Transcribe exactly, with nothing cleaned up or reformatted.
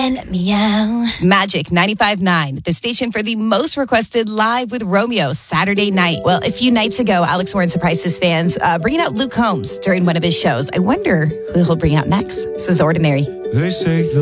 And meow. Magic ninety-five point nine, the station for the most requested Live with Romeo Saturday night. Well, a few nights ago, Alex Warren surprised his fans, uh, bringing out Luke Combs during one of his shows. I wonder who he'll bring out next. This is Ordinary. They say the